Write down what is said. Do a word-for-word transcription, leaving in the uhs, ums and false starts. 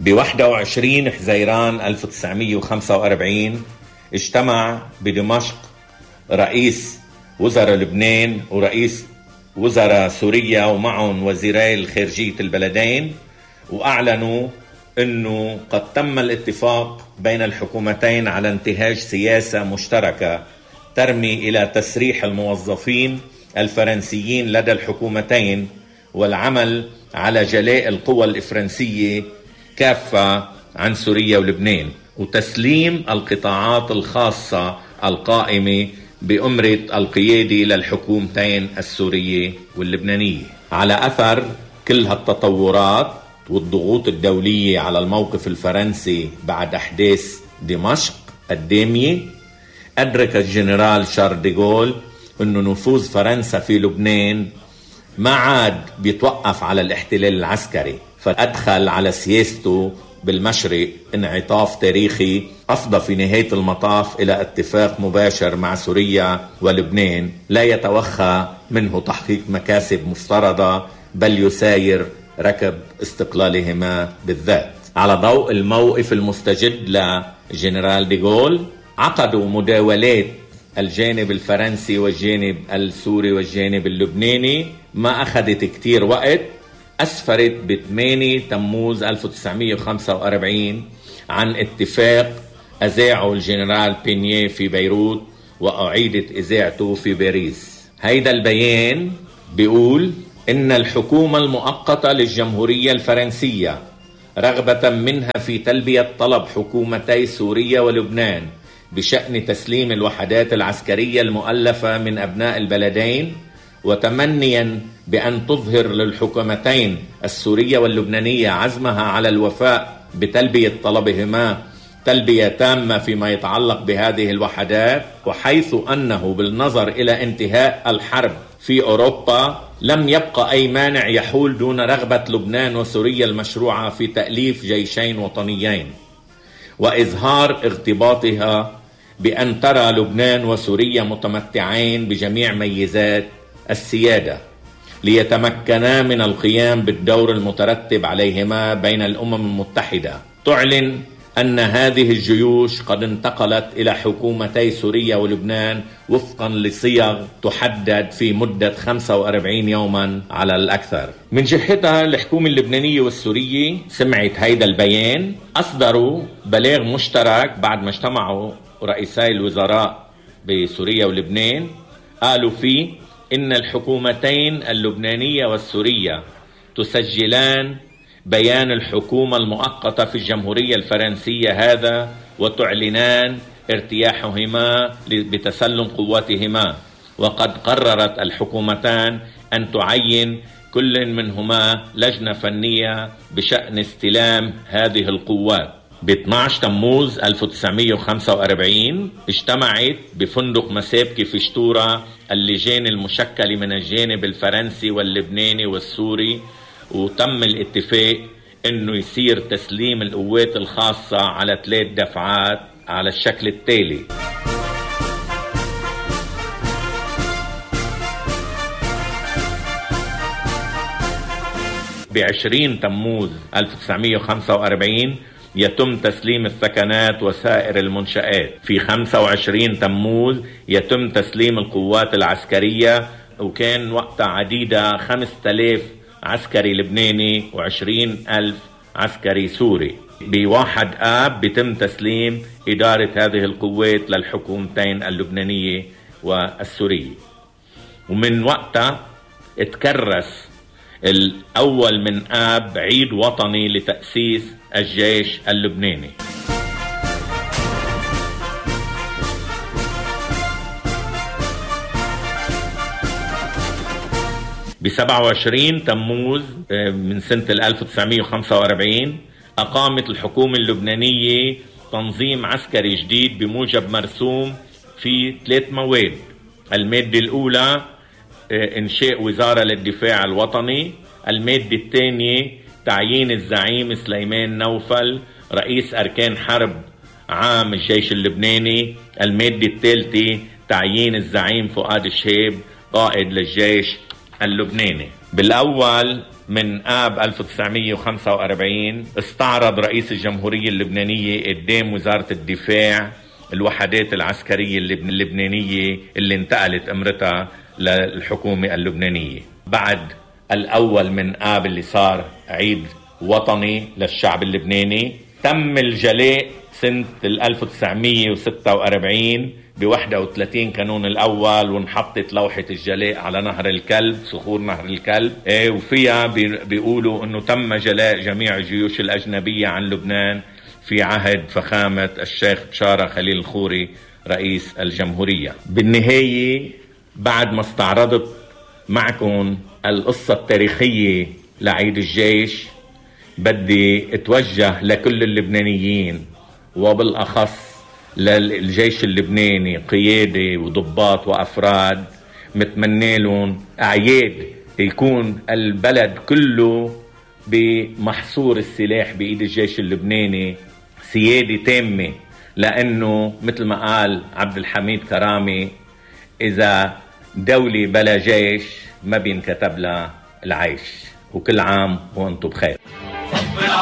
بواحد وعشرين حزيران ألف وتسعمئة وخمسة وأربعين اجتمع بدمشق رئيس وزراء لبنان ورئيس وزراء سوريا ومعهم وزيري الخارجية البلدين، وأعلنوا أنه قد تم الاتفاق بين الحكومتين على انتهاج سياسة مشتركة ترمي إلى تسريح الموظفين الفرنسيين لدى الحكومتين والعمل على جلاء القوى الفرنسية كافة عن سوريا ولبنان، وتسليم القطاعات الخاصة القائمة بأمرة القيادة للحكومتين السورية واللبنانية. على أثر كل هالتطورات والضغوط الدولية على الموقف الفرنسي بعد أحداث دمشق الدامية، أدرك الجنرال شارل دي غول أنه نفوذ فرنسا في لبنان ما عاد بيتوقف على الاحتلال العسكري، فأدخل على سياسته بالمشرق انعطاف تاريخي أفضى في نهاية المطاف إلى اتفاق مباشر مع سوريا ولبنان لا يتوخى منه تحقيق مكاسب مفترضة، بل يساير ركب استقلالهما بالذات. على ضوء الموقف المستجد لجنرال دي غول، عقدوا مداولات الجانب الفرنسي والجانب السوري والجانب اللبناني ما أخذت كتير وقت، أسفرت ب ثمانية تموز ألف وتسعمئة وخمسة وأربعين عن اتفاق أذاعه الجنرال بينيه في بيروت وأعيدت إذاعته في باريس. هيدا البيان بيقول إن الحكومة المؤقتة للجمهورية الفرنسية رغبة منها في تلبية طلب حكومتي سوريا ولبنان بشأن تسليم الوحدات العسكرية المؤلفة من أبناء البلدين، وتمنيا بأن تظهر للحكومتين السورية واللبنانية عزمها على الوفاء بتلبية طلبهما تلبية تامة فيما يتعلق بهذه الوحدات، وحيث أنه بالنظر إلى انتهاء الحرب في أوروبا لم يبقى أي مانع يحول دون رغبة لبنان وسوريا المشروعة في تأليف جيشين وطنيين، وإظهار ارتباطها بأن ترى لبنان وسوريا متمتعين بجميع ميزات السيادة ليتمكنا من القيام بالدور المترتب عليهما بين الأمم المتحدة. تعلن أن هذه الجيوش قد انتقلت إلى حكومتي سوريا ولبنان وفقا لصيغ تحدد في مدة خمسة وأربعين يوما على الأكثر. من جهتها الحكومة اللبنانية والسورية سمعت هيدا البيان، أصدروا بلاغ مشترك بعد ما اجتمعوا رئيسي الوزراء بسوريا ولبنان، قالوا فيه إن الحكومتين اللبنانية والسورية تسجلان بيان الحكومة المؤقتة في الجمهورية الفرنسية هذا وتعلنان ارتياحهما بتسلم قواتهما، وقد قررت الحكومتان أن تعين كل منهما لجنة فنية بشأن استلام هذه القوات. ب اثني عشر تموز ألف وتسعمئة وخمسة وأربعين اجتمعت بفندق مسابكي في شتورة اللجان المشكلة من الجانب الفرنسي واللبناني والسوري، وتم الاتفاق انه يصير تسليم القوات الخاصة على ثلاث دفعات على الشكل التالي: بعشرين تموز ألف وتسعمئة وخمسة وأربعين يتم تسليم الثكنات وسائر المنشآت، في خمسة وعشرين تموز يتم تسليم القوات العسكرية، وكان وقتها عديدة خمسة آلاف عسكري لبناني وعشرين ألف عسكري سوري. بواحد آب بيتم تسليم إدارة هذه القوات للحكومتين اللبنانية والسورية. ومن وقتها اتكرس الأول من آب عيد وطني لتأسيس الجيش اللبناني. ب سبعة وعشرين تموز من سنة ألف وتسعمئة وخمسة وأربعين أقامت الحكومة اللبنانية تنظيم عسكري جديد بموجب مرسوم في ثلاث مواد. المادة الأولى إنشاء وزارة للدفاع الوطني، المادة الثانية تعيين الزعيم سليمان نوفل رئيس أركان حرب عام الجيش اللبناني، المادة الثالثة تعيين الزعيم فؤاد الشهاب قائد للجيش اللبناني. بالأول من آب ألف وتسعمية وخمسة وأربعين استعرض رئيس الجمهورية اللبنانية قدام وزارة الدفاع الوحدات العسكرية اللبنانية اللي انتقلت امرتها للحكومة اللبنانية. بعد الأول من آب اللي صار عيد وطني للشعب اللبناني، تم الجلاء سنة ألف وتسعمية وستة وأربعين ب واحد وثلاثين كانون الأول، وانحطت لوحة الجلاء على نهر الكلب، صخور نهر الكلب، ايه وفيها بيقولوا انه تم جلاء جميع الجيوش الأجنبية عن لبنان في عهد فخامة الشيخ بشارة خليل الخوري رئيس الجمهورية. بالنهاية بعد ما استعرضت معكم القصة التاريخية لعيد الجيش، بدي اتوجه لكل اللبنانيين وبالأخص للجيش اللبناني قيادة وضباط وأفراد، متمنى لهم أعياد يكون البلد كله بمحصور السلاح بإيد الجيش اللبناني، سيادة تامة، لأنه مثل ما قال عبد الحميد كرامي إذا دولة بلا جيش ما بينكتب لها العيش. وكل عام وأنتم بخير.